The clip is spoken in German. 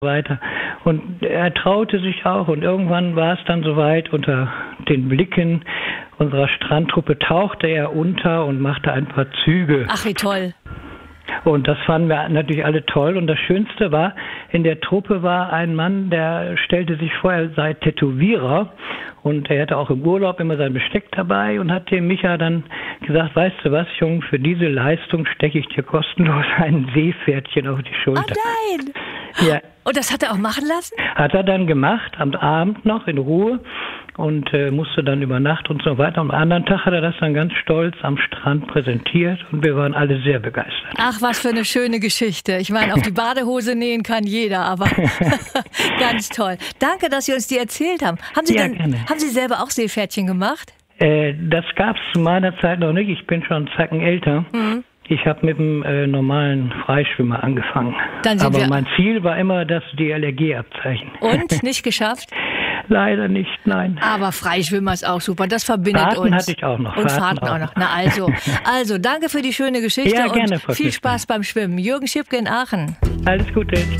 weiter. Und er traute sich auch und irgendwann war es dann soweit, unter den Blicken unserer Strandtruppe tauchte er unter und machte ein paar Züge. Ach, wie toll. Und das fanden wir natürlich alle toll. Und das Schönste war, in der Truppe war ein Mann, der stellte sich vor, er sei Tätowierer. Und er hatte auch im Urlaub immer sein Besteck dabei und hat dem Micha dann gesagt, weißt du was, Junge, für diese Leistung stecke ich dir kostenlos ein Seepferdchen auf die Schulter. Oh nein! Ja. Und das hat er auch machen lassen? Hat er dann gemacht, am Abend noch in Ruhe und musste dann über Nacht und so weiter. Und am anderen Tag hat er das dann ganz stolz am Strand präsentiert und wir waren alle sehr begeistert. Ach, was für eine schöne Geschichte. Ich meine, auf die Badehose nähen kann jeder, aber ganz toll. Danke, dass Sie uns die erzählt haben. Haben Sie selber auch Seepferdchen gemacht? Das gab es zu meiner Zeit noch nicht. Ich bin schon einen Zacken älter. Mhm. Ich habe mit dem normalen Freischwimmer angefangen. Aber mein Ziel war immer das DLRG-Abzeichen. Und? Nicht geschafft? Leider nicht, nein. Aber Freischwimmer ist auch super, das verbindet uns. Fahrten hatte ich auch noch. Und Fahrten auch noch. Na also danke für die schöne Geschichte ja, gerne, und viel Spaß beim Schwimmen. Jürgen Schipke in Aachen. Alles Gute.